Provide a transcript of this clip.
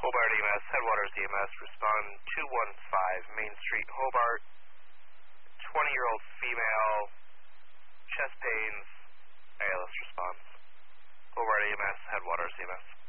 Hobart EMS, Headwaters EMS, respond 215 Main Street, Hobart. 20-year-old female, chest pains, ALS response. Hobart EMS, Headwaters EMS.